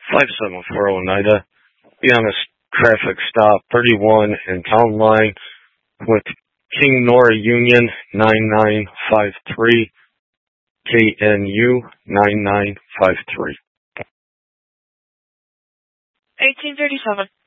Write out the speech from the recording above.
574 Oneida. Be on a traffic stop 31 in Town Line with King Nora Union 9953, KNU 9953. 1837.